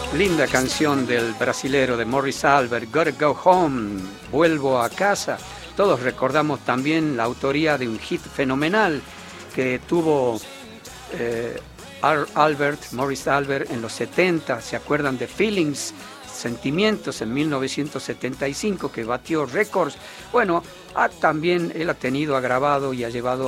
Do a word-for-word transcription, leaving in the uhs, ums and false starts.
Linda canción del brasilero de Morris Albert, Gotta Go Home, Vuelvo a casa. Todos recordamos también la autoría de un hit fenomenal que tuvo eh, Albert, Morris Albert en los setenta. ¿Se acuerdan de Feelings? Sentimientos en mil novecientos setenta y cinco, que batió récords. Bueno, ha, también él ha tenido, ha grabado y ha llevado